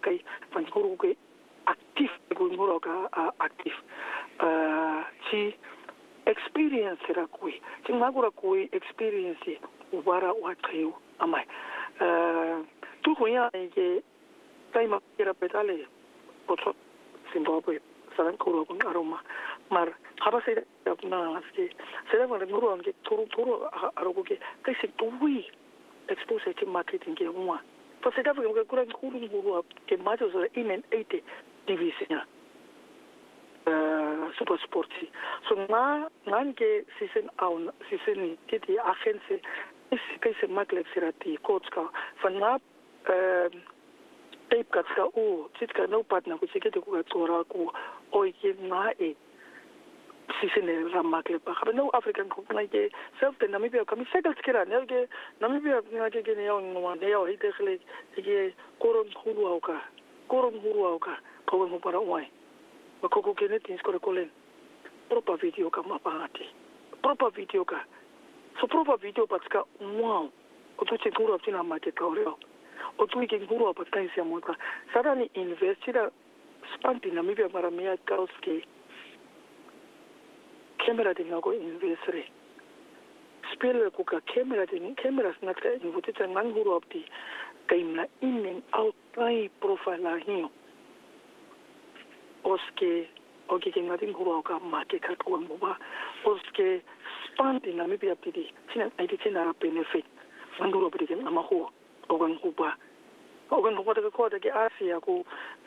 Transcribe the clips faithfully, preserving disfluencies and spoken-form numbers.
kai fan guru ke aktif guru ka aktif chi experience ra kui chi ngagura kui experience wara wa trio amai tu hoya ke kai ma kira pedale potso Zimbabwe saran kuro kun aroma mar haba sai da na aske sai da mar guru ange turu turu arogo ke kai se tuwi expose to marketing ke uma pa sai da ke kura kuru guru ke majo so in an eighty division uh super sporty so na nan ke season on season titi agency is kai se maklik sirati coach ka van na uh tape ka o tsitka no partner ku tsikete ku tsora ku oike na e sisene ramakle pa no African ku na ke self the Namibia kami cycle skira ne ke Namibia na ke ke ne yo no ne yo ite khle ke koron huru auka koron huru auka ko mo para wai ko ko ke ne tin skore kolen proper video ka mapati proper video ka so proper video patska wow o tu tsikuru aptina market ka oreo o tu ke nguru apa kai sia moka sadani investira spanti na mibia mara mia kauske camera de ngago investre spele ku ka camera de camera snakta invutita nguru apti kai na in and out kai profile hiyo oske oke ke ngati nguru ka make ka ko mba oske spanti na mibia apti sina aiti sina benefit nguru apti ke amaho ogan kuba ogan kuba de ko de Asia ku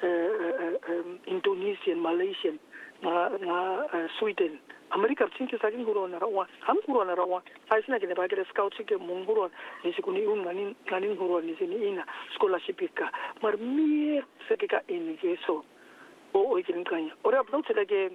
Indonesian Malaysian na na Sweden America tsinke sakin guru na rawa ham guru na rawa ai sina ke ba ke scout ke munguru ni sikuni un ngani ngani guru ni sini ina scholarship ka mar mi se ke ka investo o o ikin kanya ora abdo tele ke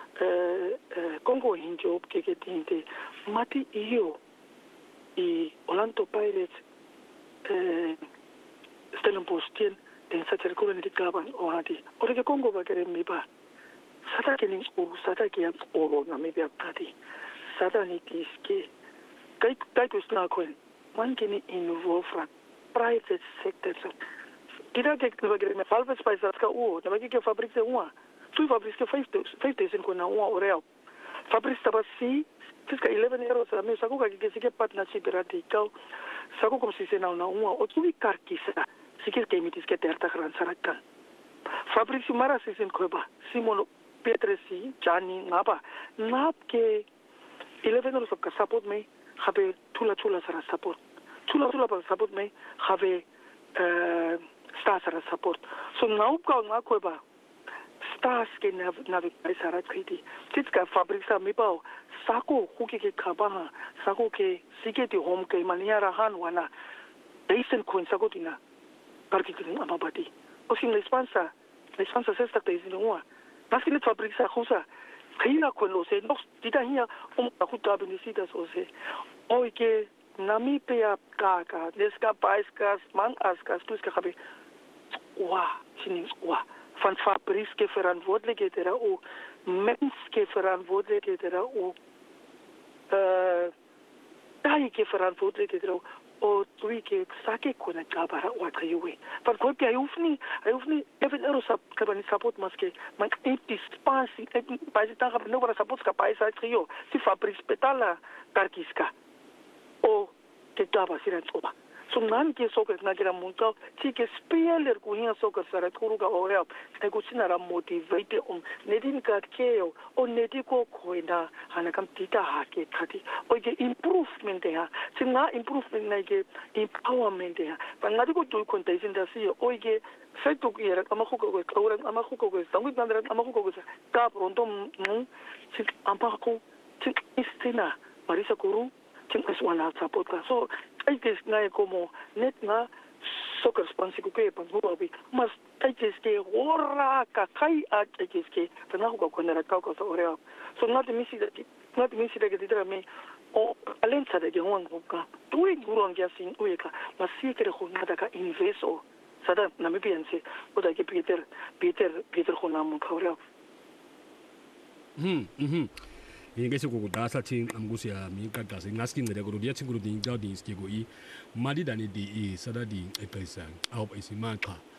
Congo hinjo ke ke tinte mati iyo i Orlando Pirates eh Stellenbosch tien den sater kuren di kaban o hati ore ke Congo ba kere mi ba sata ke ning o sata ke yan o na mi ba tati sata ni tiske kai kai ko sta ko man ke ni involve fra private sector kida ke ba kere me falves pa sa ka o na ba ke fabrice uma tu fabrice ke five thousand ko na o ore fabrice tabasi fiska eleven euros a me sako ka ke ke partnership radical sako kom si sena na uma o tu karkisa sikir ke mitis ke terta gran sarakan fabrice mara season ko ba simon petresi jani ngaba nap ke eleven euros ka support me habe tula tula sara support tula tula pa support me have uh star sara support so now ka nga ko ba stars ke nav nav sara kriti titska fabrice sa mi ba sako huki ke kabana sako ke siketi home ke maniara han wana recent coin sako tina particularly amabati o sin responsa responsa sesta te zinua nasi le fabrice sa cosa kina con lo se no tita hia um akuta benisita so se o ke Namibia kaka deska paiskas man askas tuska habe wa sinin wa van fabrice ke verantwoordelijke era o mens ke verantwoordelijke era o eh dai ke verantwoordelijke era o tu ke sake ko na kabara wa kayuwe van ko ke ayufni ayufni even ero sap ka bani support maske man empty space et paisi ta no para support ka paisa trio si fabrice petala karkiska o ke taba siran tsoba so nan ke soccer na kira munta ti ke speler ku hin soccer sara kuru ka ore e ku sinara motivate on nedin ka keo o nediko koina hana kam tita ha ke khati o ke improvement ya singa improvement na ke empowerment ya banga diko to contagion da si o ke fetu ke era kama khuko ko ora kama khuko ko sangu bandra kama khuko ko ka pronto mu si ampa ko ti istina marisa kuru ti eswana support ka so ai que ngai como net na soccer sponsor ke pa ngoro bi mas ai que ke ora ka kai a ai que ke na ko ko na ka ko so ore so not mi si that not mi si that ditra me o alenza de ngwan ko ka tu nguron ya sin ueka mas si ke ko na da ka investo sada na me piense o da ke Peter Peter Peter ko na mo ka ore hm hm ingese ko dasa tin amgusia mi kaka se ngaskin ngere ko dia tsinguru din jao din ske go i madi dani di sada di epesa au isi maka